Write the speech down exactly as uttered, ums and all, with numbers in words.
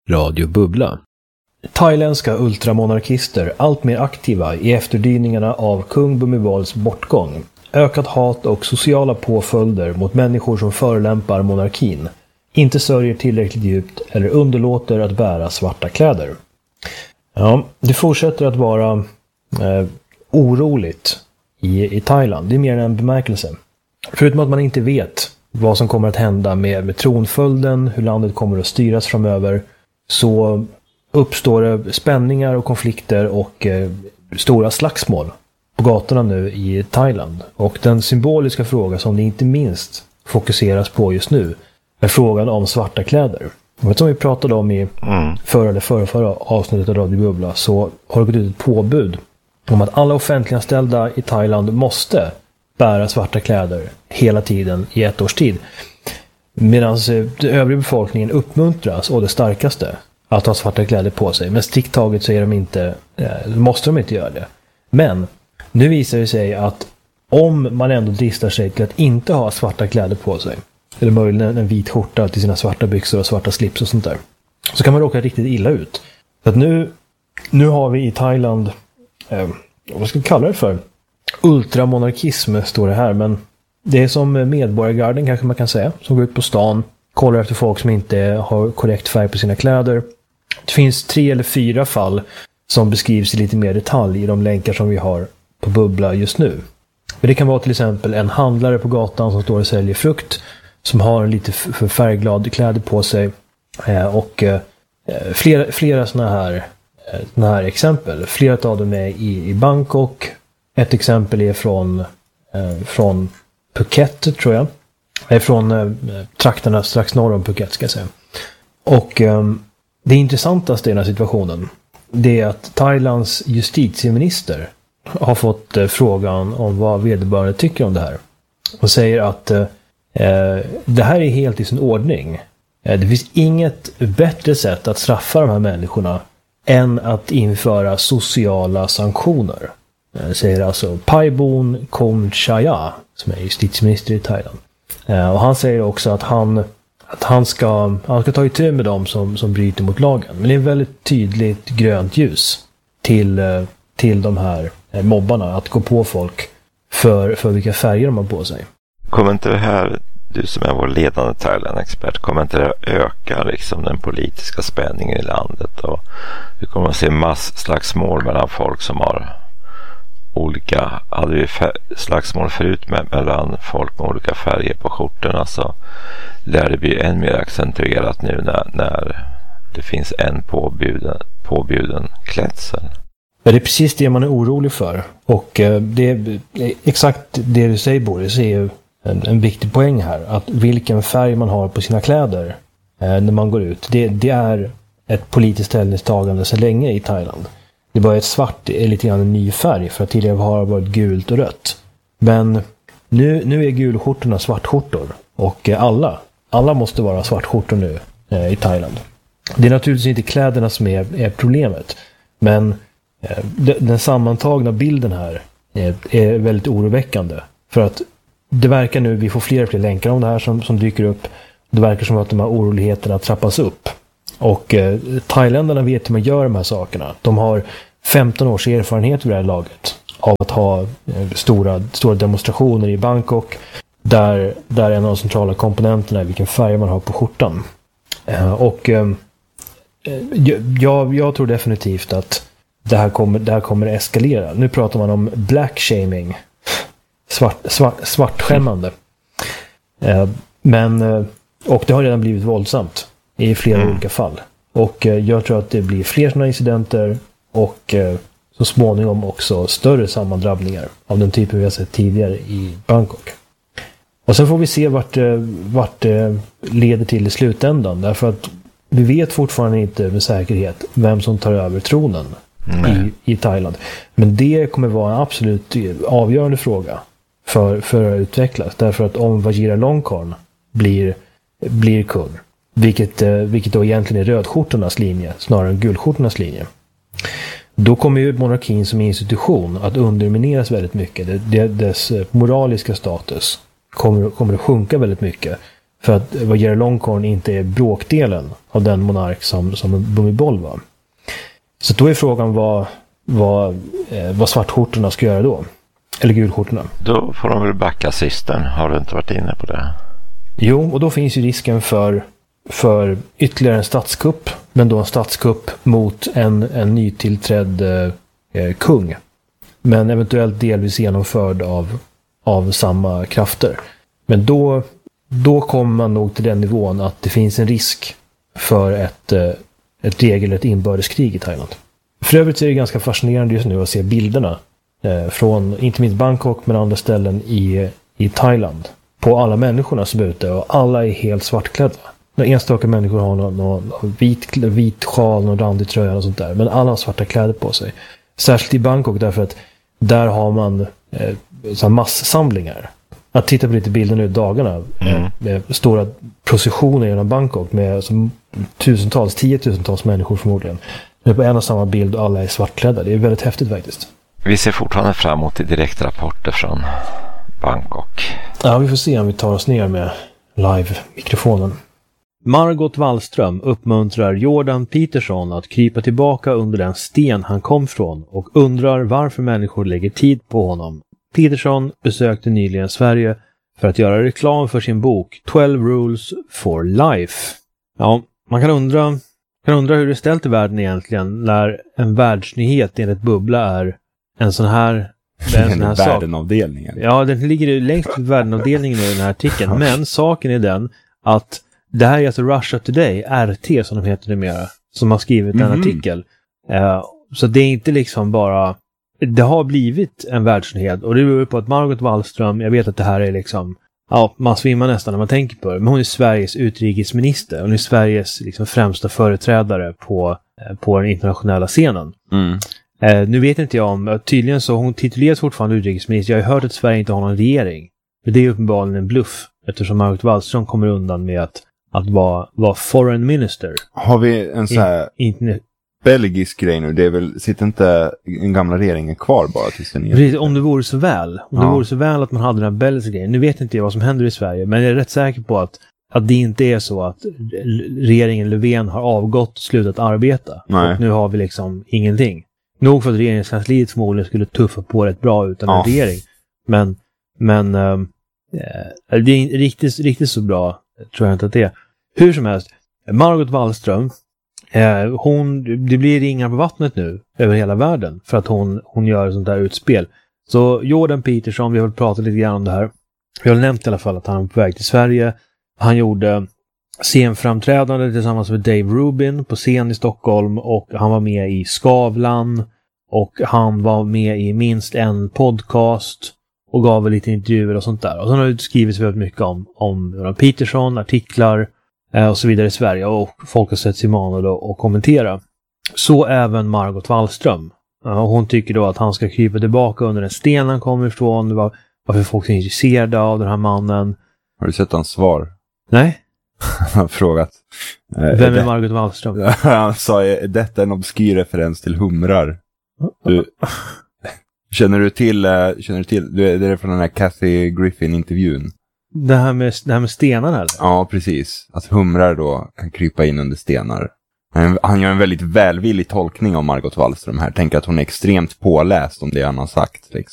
Radio Bubbla. Thailändska ultramonarkister allt mer aktiva i efterdyningarna av kung Bhumibol bortgång. Ökat hat och sociala påföljder mot människor som förolämpar monarkin. Inte sörjer tillräckligt djupt eller underlåter att bära svarta kläder. Ja, det fortsätter att vara eh, oroligt i, i Thailand. Det är mer än en bemärkelse. Förutom att man inte vet vad som kommer att hända med, med tronföljden, hur landet kommer att styras framöver, så uppstår det spänningar och konflikter och eh, stora slagsmål på gatorna nu i Thailand. Och den symboliska fråga som det inte minst fokuseras på just nu är frågan om svarta kläder. Och som vi pratade om i mm. förra eller förra, förra avsnittet av Radio Bubbla, så har det gått ut ett påbud om att alla offentliganställda i Thailand måste bära svarta kläder hela tiden i ett års tid. Medan den övriga befolkningen uppmuntras och det starkaste att ha svarta kläder på sig. Men strikt taget så är de inte, eh, måste de inte göra det. Men nu visar det sig att om man ändå dristar sig till att inte ha svarta kläder på sig, eller möjligen en vit skjorta till sina svarta byxor och svarta slips och sånt där, så kan man råka riktigt illa ut. Så att nu, nu har vi i Thailand, eh, vad ska vi kalla det för? Ultramonarkism står det här, men det är som medborgargarden kanske man kan säga, som går ut på stan, kollar efter folk som inte har korrekt färg på sina kläder. Det finns tre eller fyra fall som beskrivs i lite mer detalj i de länkar som vi har på Bubbla just nu. Men det kan vara till exempel en handlare på gatan som står och säljer frukt, som har en lite för färgglad kläder på sig, och flera, flera sådana här, såna här exempel. Flera av dem är i, i Bangkok. Ett exempel är från, eh, från Phuket, tror jag. Är från eh, trakterna strax norr om Phuket, ska jag säga. Och eh, det intressantaste i den här situationen, det är att Thailands justitieminister har fått eh, frågan om vad vederbörande tycker om det här. Och säger att eh, det här är helt i sin ordning. Eh, det finns inget bättre sätt att straffa de här människorna än att införa sociala sanktioner. Säger alltså Paibon Konchaya, som är justitieminister i Thailand. Och han säger också att han, att han, ska, han ska ta itu med dem som, som bryter mot lagen. Men det är väldigt tydligt grönt ljus till, till de här mobbarna att gå på folk för, för vilka färger de har på sig. Kommer inte det här, du som är vår ledande Thailand-expert, kommer inte det öka liksom den politiska spänningen i landet? Och vi kommer att se massslagsmål mellan folk som har olika, hade vi slagsmål förut med, mellan folk med olika färger på skjortorna, så lär det bli än mer accentuerat nu när, när det finns en påbjuden, påbjuden klädsel. Ja, det är precis det man är orolig för, och eh, det är exakt det du säger, Boris, är ju en, en viktig poäng här, att vilken färg man har på sina kläder eh, när man går ut, det, det är ett politiskt ställningstagande så länge i Thailand. Det är bara ett svart, är lite grann en ny färg, för att tidigare har det varit gult och rött. Men nu, nu är gulskjortorna svartskjortor, och alla, alla måste vara svartskjortor nu eh, i Thailand. Det är naturligtvis inte kläderna som är, är problemet, men eh, den, den sammantagna bilden här är, är väldigt oroväckande. För att det verkar nu, vi får fler och fler länkar om det här som, som dyker upp. Det verkar som att de här oroligheterna trappas upp. Och eh, thailändarna vet hur man gör de här sakerna. De har femton års erfarenhet vid det här laget av att ha eh, stora, stora demonstrationer i Bangkok, där, där en av de centrala komponenterna är vilken färg man har på skjortan. Eh, och eh, jag, jag tror definitivt att det här kommer, det här kommer att eskalera. Nu pratar man om black shaming, svart, svart, svartskämmande. Eh, men, eh, och det har redan blivit våldsamt i flera mm. olika fall. Och eh, jag tror att det blir fler sådana incidenter, och eh, så småningom också större sammandrabbningar av den typen vi har sett tidigare i Bangkok. Och sen får vi se vart, eh, vart det leder till i slutändan. Därför att vi vet fortfarande inte med säkerhet vem som tar över tronen mm. i, i Thailand. Men det kommer vara en absolut avgörande fråga för, för att utvecklas. Därför att om Vajiralongkorn blir, blir kung, Vilket, vilket då egentligen är rödskjortornas linje snarare än gulskjortornas linje, då kommer ju monarkin som institution att undermineras väldigt mycket. Det, det, dess moraliska status kommer, kommer att sjunka väldigt mycket För att Jerry Longhorn inte är bråkdelen av den monark som, som Bhumibol var. Så då är frågan vad, vad, eh, vad svartskjortorna ska göra då. Eller gulskjortorna. Då får de väl backa sistern. Har du inte varit inne på det? Jo, och då finns ju risken för, för ytterligare en statskupp. Men då en statskupp mot en, en nytillträdd eh, kung. Men eventuellt delvis genomförd av, av samma krafter. Men då, då kommer man nog till den nivån att det finns en risk för ett, ett regelrätt inbördeskrig i Thailand. För övrigt är det ganska fascinerande just nu att se bilderna eh, från inte minst Bangkok men andra ställen i, i Thailand. På alla människorna som är ute och alla är helt svartklädda. Några enstaka människor har någon, någon vit, vit sjal, någon randig tröja och sånt där. Men alla har svarta kläder på sig. Särskilt i Bangkok därför att där har man eh, så masssamlingar. Att titta på lite bilder nu i dagarna mm. eh, med stora processioner genom Bangkok med som, tusentals, tiotusentals människor förmodligen. Det är på en och samma bild och alla är svartklädda. Det är väldigt häftigt faktiskt. Vi ser fortfarande fram emot direktrapporter från Bangkok. Ja, vi får se om vi tar oss ner med live-mikrofonen. Margot Wallström uppmuntrar Jordan Peterson att krypa tillbaka under den sten han kom från och undrar varför människor lägger tid på honom. Peterson besökte nyligen Sverige för att göra reklam för sin bok tolv Rules for Life. Ja, man kan undra, kan undra hur det är ställt i världen egentligen när en världsnyhet enligt Bubbla är en sån här, en sån här sak. Värdenavdelningen. Ja, den ligger längst i värdenavdelningen i den här artikeln. Men saken är den att det här är alltså Russia Today, R T som de heter numera, som har skrivit mm. en artikel. Uh, så det är inte liksom bara... Det har blivit en världsnyhet och det beror på att Margot Wallström, jag vet att det här är liksom... Ja, man svimmar nästan när man tänker på det. Men hon är Sveriges utrikesminister. Hon är Sveriges liksom, främsta företrädare på, på den internationella scenen. Mm. Uh, nu vet inte jag om... Tydligen så hon tituleras fortfarande utrikesminister. Jag har hört att Sverige inte har någon regering. Men det är uppenbarligen en bluff. Eftersom Margot Wallström kommer undan med att att vara, vara foreign minister. Har vi en så här In, inte, belgisk grej nu? Det är väl, sitter inte den gamla regeringen kvar bara tills den precis, om det vore så väl. Om ja. det vore så väl att man hade den här belgiska grejen. Nu vet inte jag vad som händer i Sverige, men jag är rätt säker på att, att det inte är så att regeringen Löfven har avgått och slutat arbeta. Nej. Och nu har vi liksom ingenting. Nog för att regeringskansliet förmodligen skulle tuffa på rätt bra utan ja. en regering. Men, men äh, det är riktigt, riktigt så bra tror jag inte att det är. Hur som helst, Margot Wallström, eh, hon, det blir ringar på vattnet nu över hela världen för att hon, hon gör sånt där utspel. Så Jordan Peterson, vi har pratat lite grann om det här. Vi har nämnt i alla fall att han är på väg till Sverige. Han gjorde scenframträdande tillsammans med Dave Rubin på scen i Stockholm och han var med i Skavlan och han var med i minst en podcast och gav lite intervjuer och sånt där. Och sen har det skrivits väldigt mycket om, om Jordan Peterson, artiklar eh, och så vidare i Sverige. Och folk har sett sig manade och kommentera. Så även Margot Wallström. Eh, och hon tycker då att han ska krypa tillbaka under den sten han kommer ifrån. Var, varför folk är intresserade av den här mannen. Har du sett hans svar? Nej. Han har frågat. Eh, Vem är det... Margot Wallström? Han sa, är detta en obskyr referens till humrar? Du... Känner du till, känner du till, det är från den här Kathy Griffin-intervjun. Det här med, det här med stenar eller? Ja, precis. Att humrar då kan krypa in under stenar. Han, han gör en väldigt välvillig tolkning av Margot Wallström här. Tänker att hon är extremt påläst om det han har sagt. Liksom.